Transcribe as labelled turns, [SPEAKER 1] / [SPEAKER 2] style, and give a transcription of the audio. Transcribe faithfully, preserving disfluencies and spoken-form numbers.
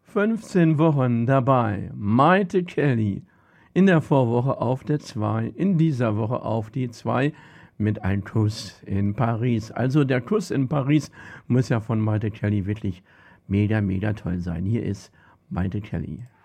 [SPEAKER 1] fünfzehn Wochen dabei. Maite Kelly in der Vorwoche auf der zwei, in dieser Woche auf die zwei mit einem Kuss in Paris. Also der Kuss in Paris muss ja von Maite Kelly wirklich mega, mega toll sein. Hier ist Maite Kelly.